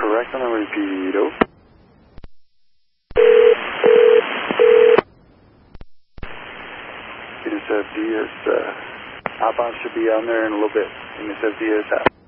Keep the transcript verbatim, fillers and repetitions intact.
correct on the repeat. Oh. N S F D is, uh, outbound should be on there in a little bit. N S F D is out.